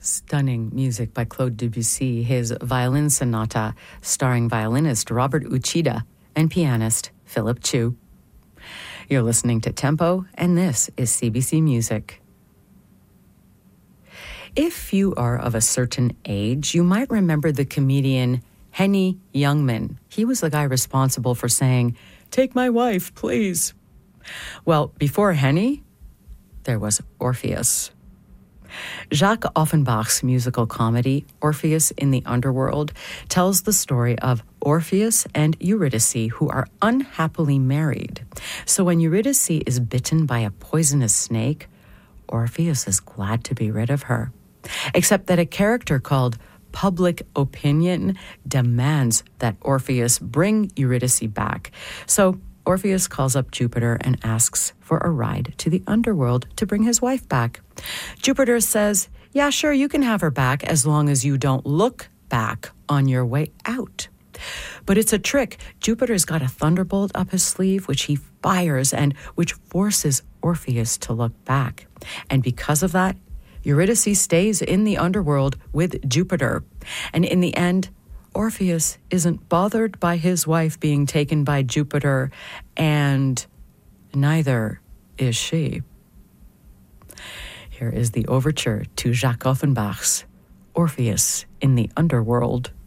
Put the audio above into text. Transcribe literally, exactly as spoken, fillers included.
Stunning music by Claude Debussy, his violin sonata starring violinist Robert Uchida and pianist Philip Chu. You're listening to Tempo, and this is C B C Music. If you are of a certain age, you might remember the comedian Henny Youngman. He was the guy responsible for saying, "Take my wife, please." Well, before Henny, there was Orpheus. Jacques Offenbach's musical comedy, Orpheus in the Underworld, tells the story of Orpheus and Eurydice, who are unhappily married. So when Eurydice is bitten by a poisonous snake, Orpheus is glad to be rid of her. Except that a character called Public Opinion demands that Orpheus bring Eurydice back. So Orpheus calls up Jupiter and asks for a ride to the underworld to bring his wife back. Jupiter says, "Yeah, sure, you can have her back as long as you don't look back on your way out." But it's a trick. Jupiter's got a thunderbolt up his sleeve, which he fires and which forces Orpheus to look back. And because of that, Eurydice stays in the underworld with Jupiter. And in the end, Orpheus isn't bothered by his wife being taken by Jupiter, and neither is she. Here is the overture to Jacques Offenbach's Orpheus in the Underworld.